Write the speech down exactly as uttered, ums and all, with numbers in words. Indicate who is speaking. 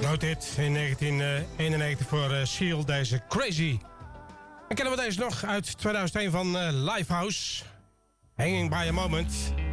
Speaker 1: Groot hit in negentien eenennegentig voor uh, Seal, deze Crazy. En kennen we deze nog uit tweeduizend één van uh, Lifehouse. Hanging by a Moment.